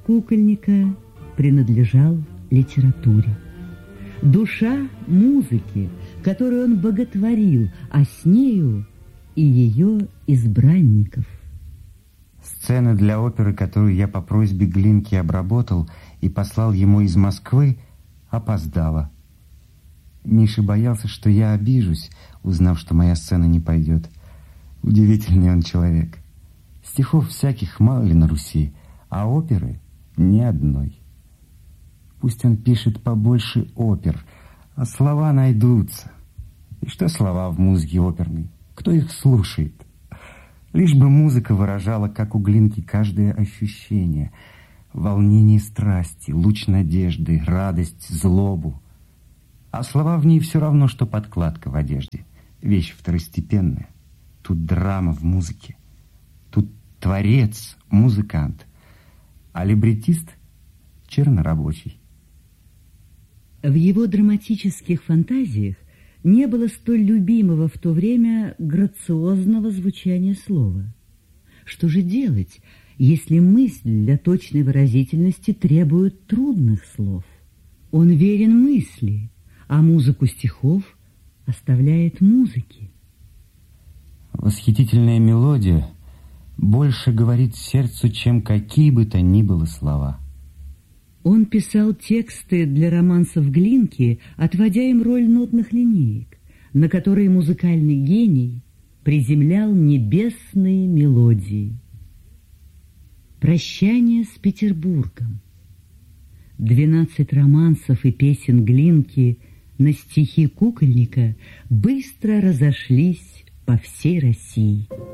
кукольника принадлежал литературе. Душа музыки, которую он боготворил, а с нею и ее избранников. Сцена для оперы, которую я по просьбе Глинки обработал и послал ему из Москвы, опоздала. Миша боялся, что я обижусь, узнав, что моя сцена не пойдет. Удивительный он человек. Стихов всяких мало ли на Руси, а оперы ни одной. Пусть он пишет побольше опер, а слова найдутся. И что слова в музыке оперной? Кто их слушает? Лишь бы музыка выражала, как у Глинки, каждое ощущение. Волнение страсти, луч надежды, радость, злобу. А слова в ней все равно, что подкладка в одежде. Вещь второстепенная. Тут драма в музыке. Тут творец, музыкант. А либретист — чернорабочий. В его драматических фантазиях не было столь любимого в то время грациозного звучания слова. Что же делать, если мысль для точной выразительности требует трудных слов? Он верен мысли, а музыку стихов оставляет музыке. Восхитительная мелодия больше говорит сердцу, чем какие бы то ни было слова. Он писал тексты для романсов Глинки, отводя им роль нотных линеек, на которые музыкальный гений приземлял небесные мелодии. «Прощание с Петербургом». 12 романсов и песен Глинки на стихи кукольника быстро разошлись по всей России.